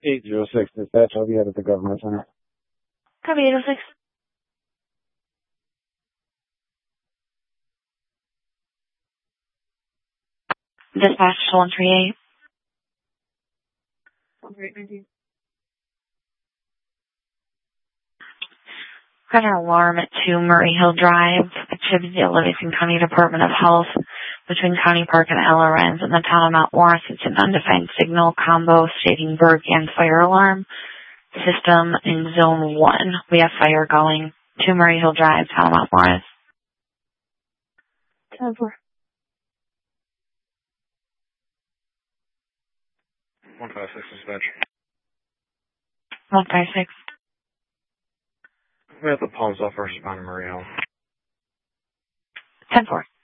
806 dispatch, I'll be at the government center. Copy 806. Dispatch to 138. 138. Got an alarm at 2 Murray Hill Drive, activity at Livingston County Department of Health, between County Park and El Lorenz in the town of Mount Morris. It's an undefined signal combo stating burg and fire alarm. System in zone 1. We have fire going. 2 Murray Hill Drive, town of Mount Morris. 10-4. 156 dispatch. 156. We're at the Palms off versus Mount Murray Hill. 10-4.